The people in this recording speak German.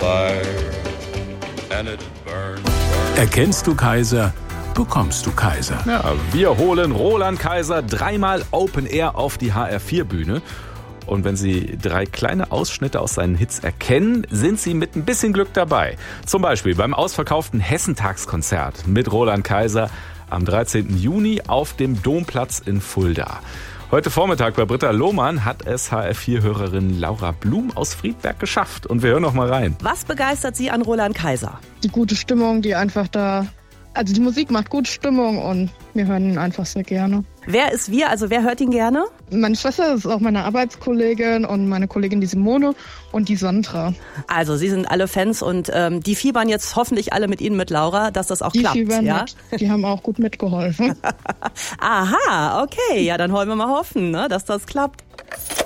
fire and it burned. Erkennst du Kaiser, bekommst du Kaiser. Ja, wir holen Roland Kaiser dreimal Open Air auf die HR4-Bühne. Und wenn Sie 3 kleine Ausschnitte aus seinen Hits erkennen, sind Sie mit ein bisschen Glück dabei. Zum Beispiel beim ausverkauften Hessentagskonzert mit Roland Kaiser am 13. Juni auf dem Domplatz in Fulda. Heute Vormittag bei Britta Lohmann hat es HR4-Hörerin Laura Blum aus Friedberg geschafft. Und wir hören noch mal rein. Was begeistert Sie an Roland Kaiser? Die gute Stimmung, die einfach da... Also die Musik macht gute Stimmung und wir hören ihn einfach sehr gerne. Wer ist wir? Also wer hört ihn gerne? Meine Schwester ist auch meine Arbeitskollegin und meine Kollegin die Simone und die Sandra. Also Sie sind alle Fans und die fiebern jetzt hoffentlich alle mit Ihnen, mit Laura, dass das auch klappt. Die fiebern ja? mit. Die haben auch gut mitgeholfen. Aha, okay. Ja, dann wollen wir mal hoffen, ne, dass das klappt.